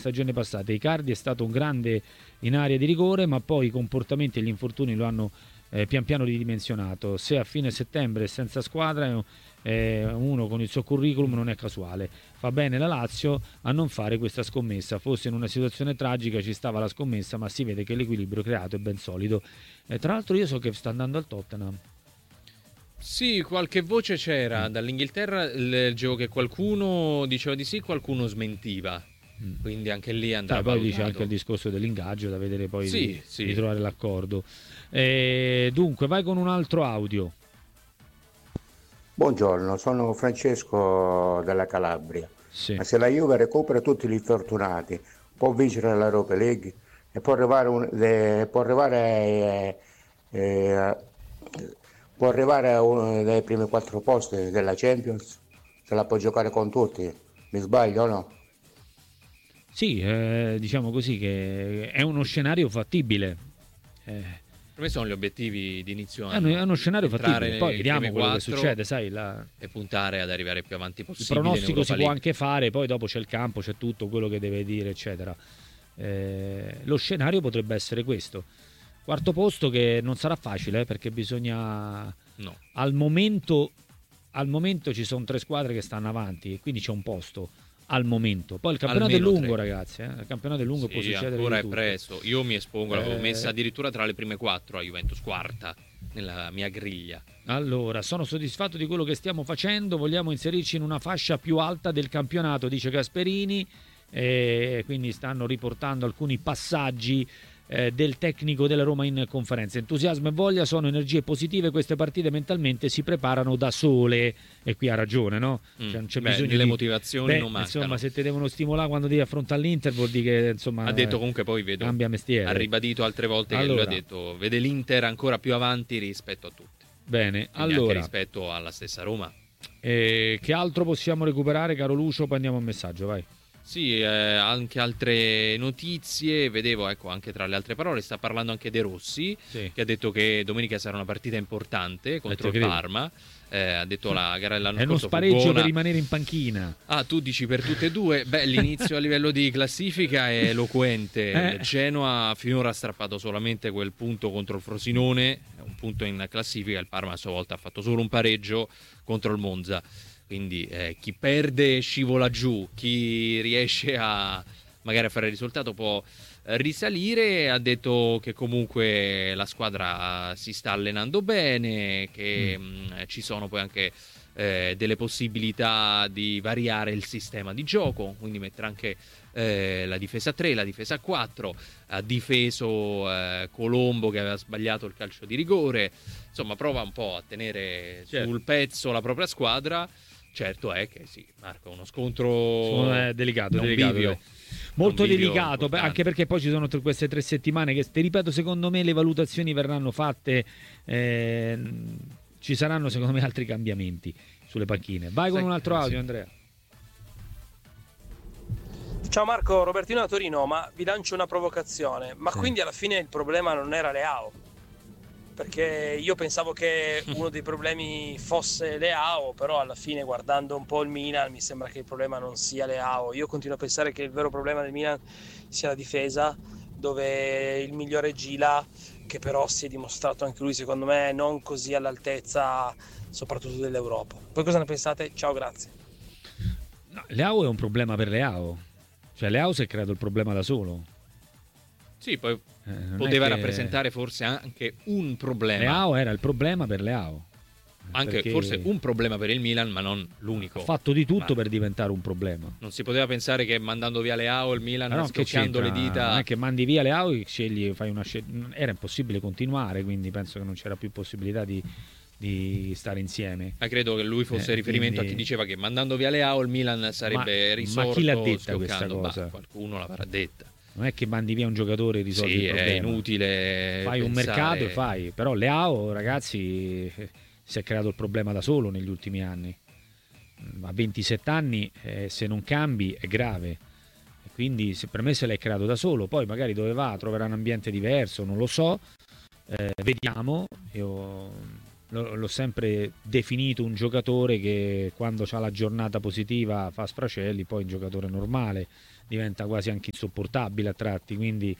stagione passata. Icardi è stato un grande in area di rigore, ma poi i comportamenti e gli infortuni lo hanno pian piano ridimensionato. Se a fine settembre è senza squadra, uno con il suo curriculum non è casuale. Fa bene la Lazio a non fare questa scommessa. Fosse in una situazione tragica ci stava la scommessa, ma si vede che l'equilibrio creato è ben solido. Tra l'altro io so che sta andando al Tottenham. Sì, qualche voce c'era dall'Inghilterra, leggevo che qualcuno diceva di sì, qualcuno smentiva. Quindi anche lì andrà poi valutato. dice anche il discorso dell'ingaggio, da vedere poi sì. di trovare l'accordo. Dunque, vai con un altro audio. Buongiorno, sono Francesco della Calabria. Sì. Ma se la Juve recupera tutti gli infortunati, può vincere l'Europa League e può arrivare a uno dei primi 4 posti della Champions? Se la può giocare con tutti, mi sbaglio o no? Sì, diciamo così che è uno scenario fattibile. Per me sono gli obiettivi di inizio È anno. uno scenario fattibile, poi nei vediamo primi quello che 4 succede, sai, e puntare ad arrivare più avanti il possibile. pronostico si può League. anche fare, poi dopo c'è il campo, c'è tutto quello che deve dire, eccetera. Lo scenario potrebbe essere questo. Quarto posto che non sarà facile, perché bisogna... No. Al momento ci sono 3 squadre che stanno avanti, quindi c'è un posto. Al momento, poi il campionato Almeno è lungo, 3. ragazzi. Il campionato è lungo, Sì, può succedere ancora di è tutto. presto. Io mi espongo, l'avevo messa addirittura tra le prime 4 a Juventus, quarta nella mia griglia. Allora, sono soddisfatto di quello che stiamo facendo, vogliamo inserirci in una fascia più alta del campionato, dice Gasperini, quindi stanno riportando alcuni passaggi del tecnico della Roma in conferenza. Entusiasmo e voglia sono energie positive, queste partite mentalmente si preparano da sole, e qui ha ragione, no? Cioè, non c'è bisogno le di motivazioni non mancano. Insomma, se ti devono stimolare quando devi affrontare l'Inter, vuol dire che insomma Ha detto comunque, poi vedo, cambia mestiere. ha ribadito altre volte che lui ha detto vede l'Inter ancora più avanti rispetto a tutti. Bene, quindi allora anche rispetto alla stessa Roma. Che altro possiamo recuperare, caro Lucio? Poi andiamo a un messaggio, vai. Sì, anche altre notizie, vedevo, ecco, anche tra le altre parole, sta parlando anche De Rossi, sì, che ha detto che domenica sarà una partita importante contro il Parma. Ha detto la gara dell'anno scorso è uno spareggio per rimanere in panchina. Ah, tu dici per tutte e due? Beh, l'inizio a livello di classifica è eloquente. Genoa finora ha strappato solamente quel punto contro il Frosinone, un punto in classifica. Il Parma a sua volta ha fatto solo un pareggio contro il Monza. Quindi chi perde scivola giù, chi riesce a magari a fare il risultato può risalire. Ha detto che comunque la squadra si sta allenando bene, che ci sono poi anche delle possibilità di variare il sistema di gioco, quindi mettere anche la difesa 3, la difesa 4. Ha difeso Colombo che aveva sbagliato il calcio di rigore. Insomma, prova un po' a tenere sul pezzo la propria squadra. Certo è che sì, Marco, uno scontro delicato, bivio. Molto delicato, anche perché poi ci sono queste 3 settimane che, ti ripeto, secondo me le valutazioni verranno fatte, ci saranno secondo me altri cambiamenti sulle panchine. Vai con un altro audio, Andrea. Ciao Marco, Robertino da Torino, ma vi lancio una provocazione, ma quindi alla fine il problema non era Leao? Perché io pensavo che uno dei problemi fosse Leao, però alla fine, guardando un po' il Milan, mi sembra che il problema non sia Leao. Io continuo a pensare che il vero problema del Milan sia la difesa, dove il migliore Gila, che però si è dimostrato anche lui secondo me non così all'altezza soprattutto dell'Europa. Voi cosa ne pensate? Ciao, grazie. No, Leao è un problema per Leao, cioè Leao si è creato il problema da solo. Sì, poi poteva rappresentare forse anche un problema. Leao era il problema per Leao. Anche forse un problema per il Milan, ma non l'unico. Ha fatto di tutto per diventare un problema. Non si poteva pensare che mandando via Leao il Milan, scocciando le dita... Non è che mandi via Leao e fai una era impossibile continuare, quindi penso che non c'era più possibilità di stare insieme. Ma credo che lui fosse riferimento a chi diceva che mandando via Leao il Milan sarebbe risorto. Ma chi l'ha detta questa cosa? Qualcuno l'avrà detta. Non è che mandi via un giocatore e risolvi il problema. È inutile. Fai un mercato e fai. Però Leao, ragazzi, si è creato il problema da solo negli ultimi anni. A 27 anni, se non cambi, è grave. Quindi per me se l'è creato da solo. Poi magari dove va troverà un ambiente diverso, non lo so. Vediamo. Io l'ho sempre definito un giocatore che quando ha la giornata positiva fa sfracelli, poi un giocatore normale diventa quasi anche insopportabile a tratti, quindi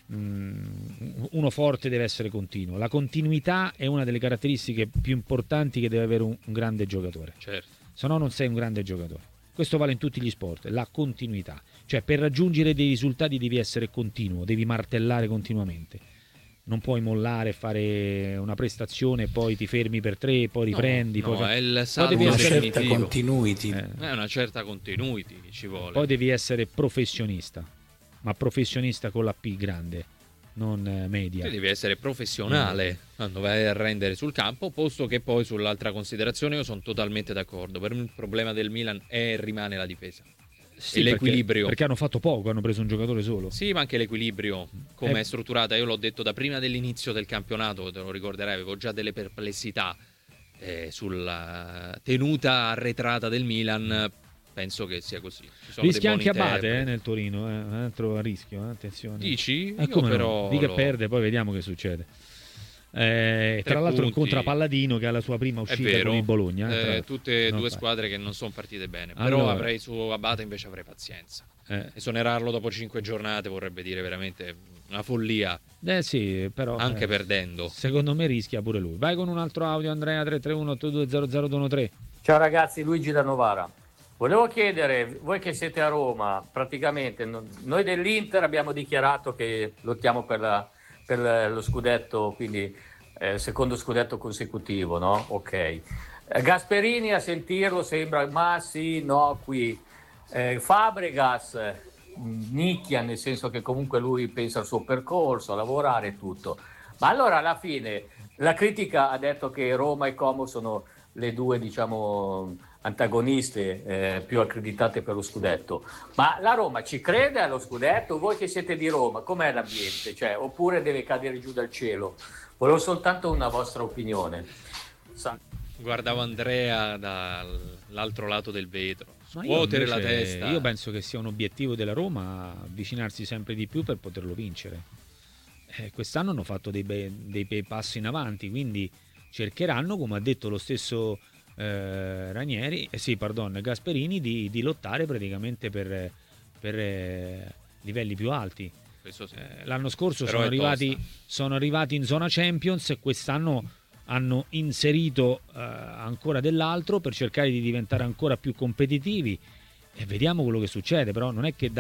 uno forte deve essere continuo. La continuità è una delle caratteristiche più importanti che deve avere un grande giocatore, certo. se no non sei un grande giocatore. Questo vale in tutti gli sport, la continuità, cioè per raggiungere dei risultati devi essere continuo, devi martellare continuamente. Non puoi mollare, fare una prestazione e poi ti fermi per 3, poi riprendi. No, poi è il poi salto devi essere definitivo. Continuity. È una certa continuity ci vuole. Poi devi essere professionista, ma professionista con la P grande, non media. Tu devi essere professionale quando vai a rendere sul campo, posto che poi sull'altra considerazione io sono totalmente d'accordo. Per me il problema del Milan è e rimane la difesa. Sì, e l'equilibrio. Perché hanno fatto poco, hanno preso un giocatore solo. Sì, ma anche l'equilibrio, come è strutturata. Io l'ho detto da prima dell'inizio del campionato, te lo ricorderai, avevo già delle perplessità sulla tenuta arretrata del Milan. Penso che sia così. Rischia anche Abate nel Torino, un altro rischio, attenzione. Dici? Come però no? Di che perde, poi vediamo che succede. Tra l'altro incontra Palladino che ha la sua prima uscita con il Bologna. Tutte e due squadre che non sono partite bene. Però avrei su Abate invece avrei pazienza. Esonerarlo dopo 5 giornate vorrebbe dire veramente una follia. Sì, però anche perdendo. Secondo me rischia pure lui. Vai con un altro audio, Andrea. 331-8200-213. Ciao ragazzi, Luigi da Novara. Volevo chiedere, voi che siete a Roma, praticamente noi dell'Inter abbiamo dichiarato che lottiamo per lo scudetto, quindi secondo scudetto consecutivo, no? Ok. Gasperini, a sentirlo sembra ma sì, no, qui. Fabregas nicchia, nel senso che comunque lui pensa al suo percorso, a lavorare e tutto. Ma allora alla fine la critica ha detto che Roma e Como sono le due, diciamo, antagoniste più accreditate per lo scudetto. Ma la Roma ci crede allo scudetto? Voi che siete di Roma, com'è l'ambiente? Cioè, oppure deve cadere giù dal cielo? Volevo soltanto una vostra opinione. Guardavo Andrea dall'altro lato del vetro. Scuotere la testa. Io penso che sia un obiettivo della Roma avvicinarsi sempre di più per poterlo vincere. Quest'anno hanno fatto dei bei passi in avanti, quindi cercheranno, come ha detto lo stesso Gasperini, di lottare praticamente per livelli più alti. Sì. L'anno scorso sono arrivati in zona Champions e quest'anno hanno inserito ancora dell'altro per cercare di diventare ancora più competitivi e vediamo quello che succede. Però non è che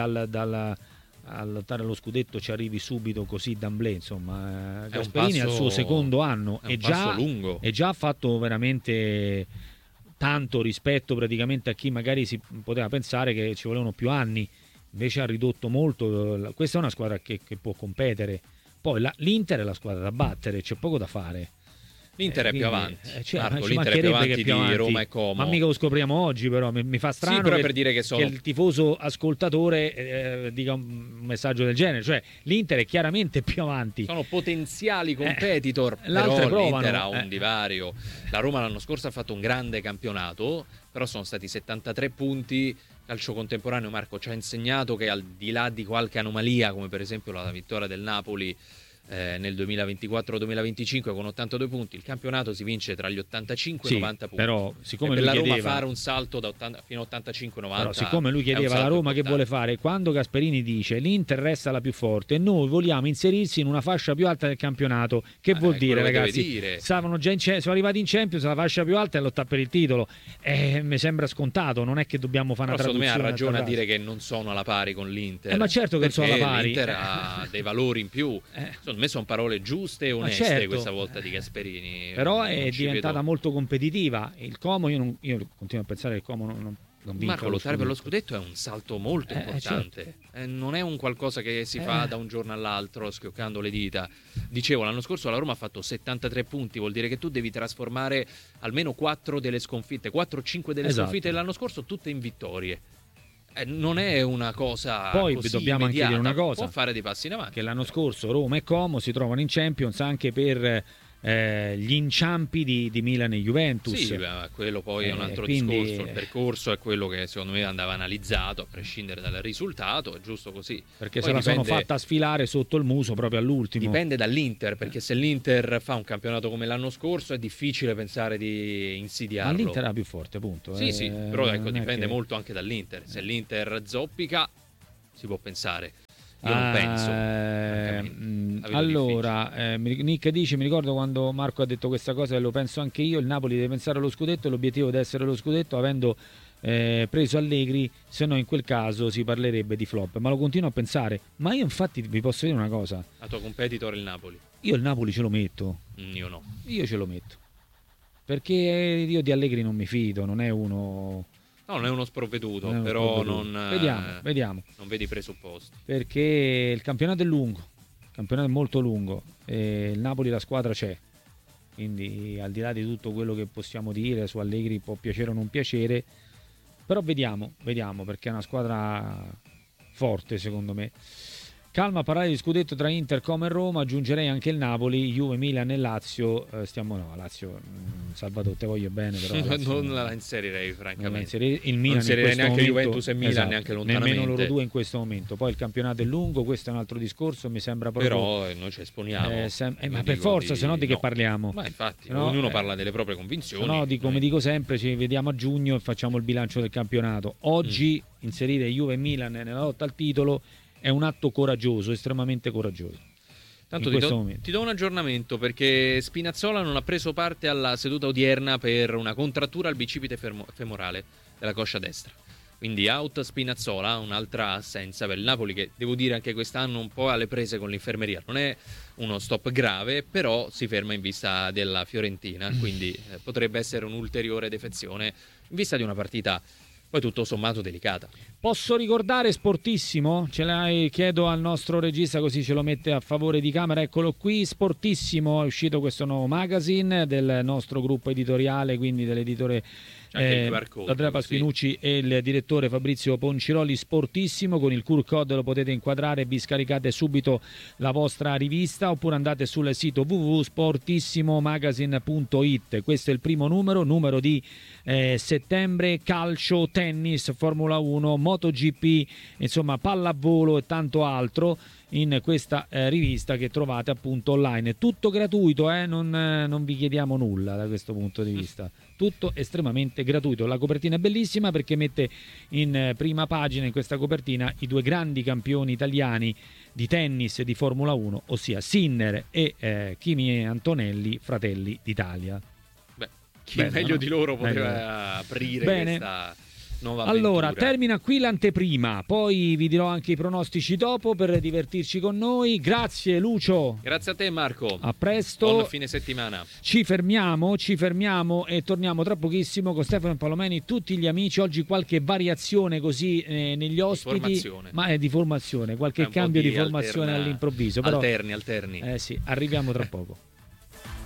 a lottare allo scudetto ci arrivi subito così d'amblè, insomma. Gasperini al suo secondo anno e già ha fatto veramente tanto rispetto praticamente a chi magari si poteva pensare che ci volevano più anni, invece ha ridotto molto. Questa è una squadra che può competere, poi l'Inter è la squadra da battere, c'è poco da fare. L'Inter è più avanti. Marco, l'Inter è più avanti di Roma e Como. Ma mica lo scopriamo oggi, però mi fa strano per dire che il tifoso ascoltatore dica un messaggio del genere. Cioè, l'Inter è chiaramente più avanti. Sono potenziali competitor, però l'Inter ha un divario. La Roma l'anno scorso ha fatto un grande campionato, però sono stati 73 punti. Calcio contemporaneo, Marco, ci ha insegnato che al di là di qualche anomalia, come per esempio la vittoria del Napoli nel 2024-2025 con 82 punti, il campionato si vince tra gli 85 e i 90 punti. Però siccome per lui la Roma chiedeva, fare un salto fino a 85-90, però siccome lui chiedeva alla Roma che vuole fare, quando Gasperini dice l'Inter resta la più forte e noi vogliamo inserirsi in una fascia più alta del campionato, che vuol dire, ragazzi? Sono arrivati in Champions, la fascia più alta è lottare per il titolo, mi sembra scontato, non è che dobbiamo fare una traduzione. Secondo me ha ragione a dire che non sono alla pari con l'Inter, ma certo che sono alla pari. L'Inter ha dei valori in più. Secondo me sono parole giuste e oneste, questa volta di Gasperini. Però è diventata molto competitiva. Il Como, io continuo a pensare che il Como non vinca. Marco, lottare per lo scudetto è un salto molto importante. Certo. Non è un qualcosa che si fa da un giorno all'altro schioccando le dita. Dicevo, l'anno scorso la Roma ha fatto 73 punti, vuol dire che tu devi trasformare almeno 4 delle sconfitte, 4-5 delle sconfitte dell'anno scorso tutte in vittorie. Non è una cosa poi così dobbiamo immediata. Anche dire una cosa, può fare dei passi in avanti, che l'anno scorso Roma e Como si trovano in Champions anche per gli inciampi di Milan e Juventus. Sì, quello poi è un altro quindi, discorso. Il percorso è quello che secondo me andava analizzato a prescindere dal risultato, è giusto così. Perché poi se la sono fatta sfilare sotto il muso proprio all'ultimo. Dipende dall'Inter, perché se l'Inter fa un campionato come l'anno scorso è difficile pensare di insidiarlo. Ma l'Inter era più forte, appunto. Sì, però ecco, dipende che... molto anche dall'Inter. Se l'Inter zoppica si può pensare. Io non penso. Allora, Nick dice: mi ricordo quando Marco ha detto questa cosa e lo penso anche io. Il Napoli deve pensare allo scudetto e l'obiettivo deve essere lo scudetto, avendo preso Allegri, se no in quel caso si parlerebbe di flop. Ma lo continuo a pensare. Ma io infatti vi posso dire una cosa: la tua competitor è il Napoli. Io il Napoli ce lo metto. Io no. Io ce lo metto perché io di Allegri non mi fido. Non è uno... No, non è uno sprovveduto, però non vediamo. Non vedi presupposti. Perché il campionato è lungo, il campionato è molto lungo e il Napoli la squadra c'è. Quindi al di là di tutto quello che possiamo dire su Allegri, può piacere o non piacere, però vediamo perché è una squadra forte secondo me. Calma a parlare di scudetto tra Inter, Como e Roma, aggiungerei anche il Napoli, Juve, Milan e Lazio. Lazio, Salvatore, te voglio bene, però Lazio, non la inserirei francamente. Il Milan non inserirei neanche momento, Juventus e Milan, esatto, neanche lontanamente. Nemmeno loro due in questo momento. Poi il campionato è lungo, questo è un altro discorso, mi sembra proprio. Però noi ci esponiamo. Ma per forza, se no di che parliamo? Ma infatti, no, ognuno parla delle proprie convinzioni. No, come dico sempre, ci vediamo a giugno e facciamo il bilancio del campionato. Oggi inserire Juve e Milan nella lotta al titolo è un atto coraggioso, estremamente coraggioso. Tanto ti do un aggiornamento, perché Spinazzola non ha preso parte alla seduta odierna per una contrattura al bicipite femorale della coscia destra. Quindi out Spinazzola, un'altra assenza per il Napoli, che devo dire anche quest'anno un po' alle prese con l'infermeria. Non è uno stop grave, però si ferma in vista della Fiorentina, quindi potrebbe essere un'ulteriore defezione in vista di una partita poi tutto sommato delicata. Posso ricordare Sportissimo? Chiedo al nostro regista, così ce lo mette a favore di camera. Eccolo qui, Sportissimo, è uscito questo nuovo magazine del nostro gruppo editoriale, quindi dell'editore Andrea Paspinucci e il direttore Fabrizio Ponciroli. Sportissimo, con il QR code lo potete inquadrare e vi scaricate subito la vostra rivista, oppure andate sul sito www.sportissimomagazine.it. Questo è il primo numero di settembre. Calcio, tennis, Formula 1, MotoGP, insomma pallavolo e tanto altro in questa rivista che trovate appunto online. Tutto gratuito, non vi chiediamo nulla da questo punto di vista, tutto estremamente gratuito. La copertina è bellissima perché mette in prima pagina, in questa copertina, i due grandi campioni italiani di tennis e di Formula 1, ossia Sinner e Kimi Antonelli, fratelli d'Italia. Chi meglio di loro poteva aprire questa nuova avventura. Allora, termina qui l'anteprima, poi vi dirò anche i pronostici dopo per divertirci con noi. Grazie Lucio. Grazie a te Marco. A presto. Buon fine settimana. Ci fermiamo e torniamo tra pochissimo con Stefano Palomeni, tutti gli amici. Oggi qualche variazione così negli ospiti, ma è di formazione, qualche cambio di formazione all'improvviso. Però, alterni. sì, arriviamo tra poco.